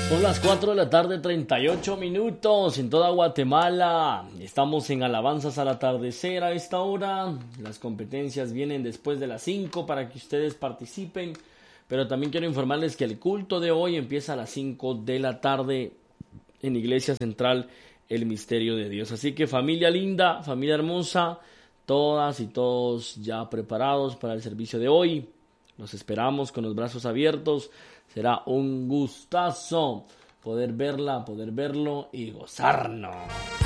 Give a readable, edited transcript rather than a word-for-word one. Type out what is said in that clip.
Son las 4 de la tarde, 38 minutos en toda Guatemala. Estamos en Alabanzas al Atardecer a esta hora. Las competencias vienen después de las 5 para que ustedes participen. Pero también quiero informarles que el culto de hoy empieza a las 5 de la tarde en Iglesia Central, el Misterio de Dios. Así que familia linda, familia hermosa, todas y todos ya preparados para el servicio de hoy. Los esperamos con los brazos abiertos. Será un gustazo poder verla, poder verlo y gozarnos.